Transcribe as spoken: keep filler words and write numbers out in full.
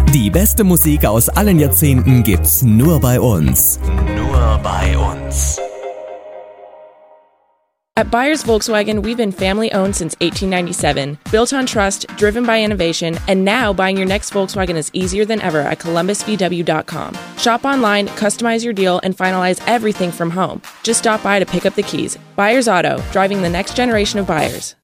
Die beste Musik aus allen Jahrzehnten gibt's nur bei uns. Nur bei uns. At Byers Volkswagen, we've been family-owned since eighteen ninety-seven, built on trust, driven by innovation, and now buying your next Volkswagen is easier than ever at columbus v w dot com. Shop online, customize your deal, and finalize everything from home. Just stop by to pick up the keys. Byers Auto, driving the next generation of buyers.